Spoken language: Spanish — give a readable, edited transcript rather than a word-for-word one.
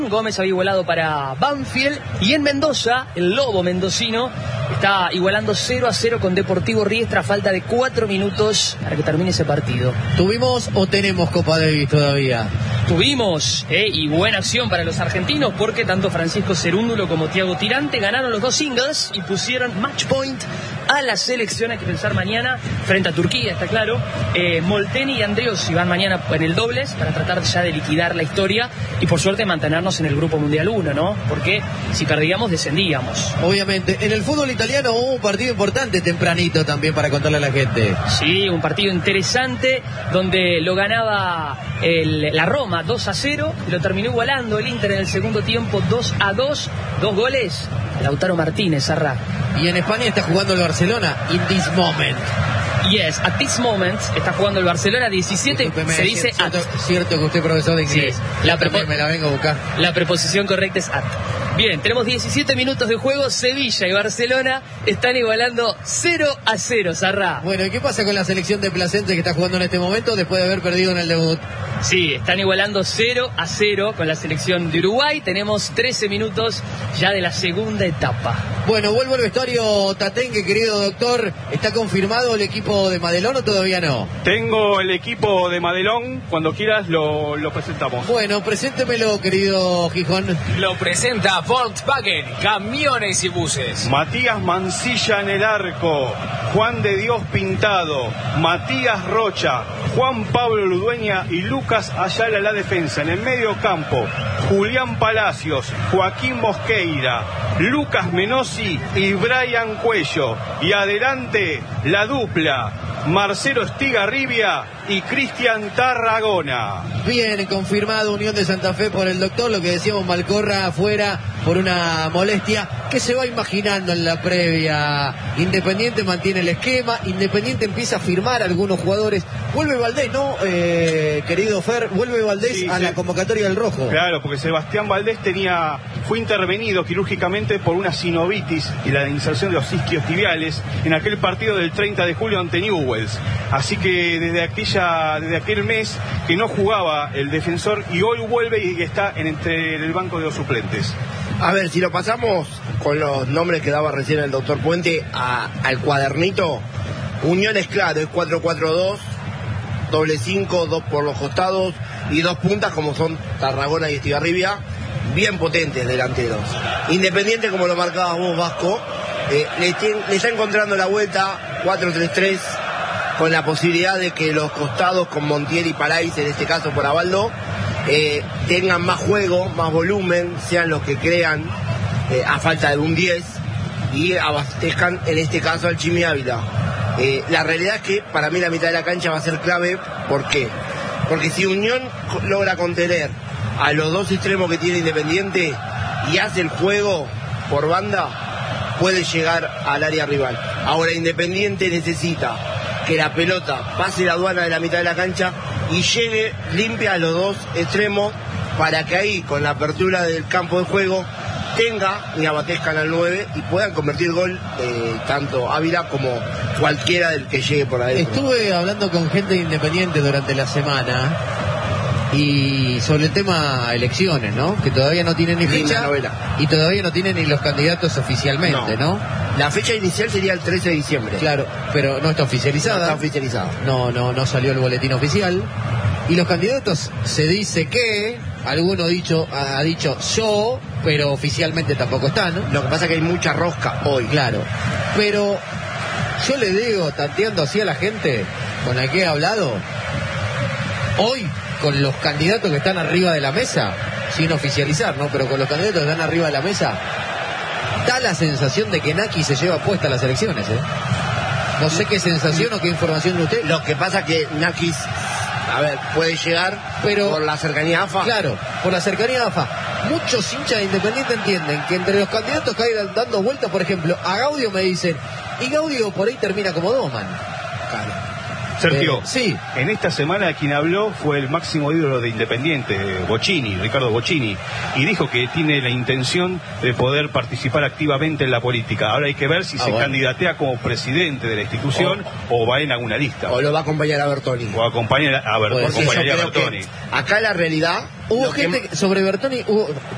Gómez había igualado para Banfield, y en Mendoza, el Lobo mendocino está igualando 0-0 con Deportivo Riestra a falta de 4 minutos para que termine ese partido. ¿Tuvimos o tenemos Copa Davis todavía? Tuvimos, y buena acción para los argentinos, porque tanto Francisco Cerúndulo como Thiago Tirante ganaron los dos singles y pusieron match point a la selección. Hay que pensar mañana frente a Turquía, está claro. Molteni y Andreossi van mañana en el dobles para tratar ya de liquidar la historia y por suerte mantenernos en el Grupo Mundial 1, ¿no? Porque si perdíamos, descendíamos. Obviamente. En el fútbol italiano hubo un partido importante tempranito también para contarle a la gente. Sí, un partido interesante donde lo ganaba la Roma 2-0, lo terminó igualando el Inter en el segundo tiempo 2-2, 2 goles. Lautaro Martínez, Arra. Y en España está jugando el Barcelona, in this moment. Yes, at this moment está jugando el Barcelona 17. Discúlpeme, se dice cierto, at. Cierto que usted es profesor de inglés. Sí, me la vengo a buscar. La preposición correcta es at. Bien, tenemos 17 minutos de juego. Sevilla y Barcelona están igualando 0-0, Sarra. Bueno, ¿y qué pasa con la selección de Plasencia que está jugando en este momento después de haber perdido en el debut? Sí, están igualando 0-0 con la selección de Uruguay. Tenemos 13 minutos ya de la segunda etapa. Bueno, vuelvo al vestuario Tatengue, querido doctor. ¿Está confirmado el equipo de Madelón o todavía no? Tengo el equipo de Madelón. Cuando quieras lo presentamos. Bueno, preséntemelo, querido Gijón. Lo presenta Volkswagen, camiones y buses. Matías Mancilla en el arco, Juan de Dios Pintado, Matías Rocha, Juan Pablo Ludueña y Lucas Ayala en la defensa. En el medio campo, Julián Palacios, Joaquín Mosqueira, Lucas Menossi y Brian Cuello. Y adelante la dupla, Marcelo Estigarribia y Cristian Tarragona. Bien, confirmado Unión de Santa Fe por el doctor, lo que decíamos, Malcorra afuera por una molestia. ¿Qué se va imaginando en la previa? Independiente mantiene el esquema, Independiente empieza a firmar a algunos jugadores. Vuelve Valdés, ¿no, querido Fer? Vuelve Valdés sí, a la convocatoria del Rojo. Claro, porque Sebastián Valdés fue intervenido quirúrgicamente por una sinovitis y la inserción de los isquios tibiales en aquel partido del 30 de julio ante Newell's. Así que desde aquel mes que no jugaba el defensor, y hoy vuelve y está en el banco de los suplentes. A ver, si lo pasamos con los nombres que daba recién el doctor Puente al cuadernito, Unión es claro, es 4-4-2, doble 5, 2 por los costados y 2 puntas como son Tarragona y Estigarribia, bien potentes delanteros. Independiente, como lo marcabas vos, Vasco, le está encontrando la vuelta, 4-3-3, con la posibilidad de que los costados con Montiel y Palais, en este caso por Abaldo, tengan más juego, más volumen, sean los que crean a falta de un 10 y abastezcan en este caso al Chimi Ávila. La realidad es que para mí la mitad de la cancha va a ser clave. ¿Por qué? Porque si Unión logra contener a los dos extremos que tiene Independiente y hace el juego por banda, puede llegar al área rival. Ahora Independiente necesita que la pelota pase la aduana de la mitad de la cancha y llegue limpia a los dos extremos, para que ahí, con la apertura del campo de juego, tenga y abastezcan al 9 y puedan convertir gol tanto Ávila como cualquiera del que llegue por ahí. Estuve hablando con gente de Independiente durante la semana y sobre el tema elecciones, ¿no? Que todavía no tienen ni fecha y todavía no tienen ni los candidatos oficialmente, ¿no? La fecha inicial sería el 13 de diciembre. Claro, pero no está oficializada. No está oficializada. No salió el boletín oficial. Y los candidatos, se dice que alguno ha dicho yo, pero oficialmente tampoco están, ¿no? Lo que pasa es que hay mucha rosca hoy. Claro, pero yo le digo, tanteando así a la gente con la que he hablado, hoy, con los candidatos que están arriba de la mesa, sin oficializar, ¿no? Pero con los candidatos que están arriba de la mesa, da la sensación de que Naki se lleva puesta a las elecciones, ¿eh? No sé qué sensación o qué información de usted. Lo que pasa es que Naki, puede llegar, pero por la cercanía a AFA. Claro, por la cercanía a AFA. Muchos hinchas de Independiente entienden que entre los candidatos que hay dando vueltas, por ejemplo, a Gaudio me dicen, y Gaudio por ahí termina como Doman. Claro. Sergio, sí. En esta semana quien habló fue el máximo ídolo de Independiente, Ricardo Bocchini, y dijo que tiene la intención de poder participar activamente en la política. Ahora hay que ver si se candidatea como presidente de la institución o va en alguna lista. O lo va a acompañar a Bertoni. O acompañaría a Bertoni. Acá la realidad... Hubo gente sobre Bertoni...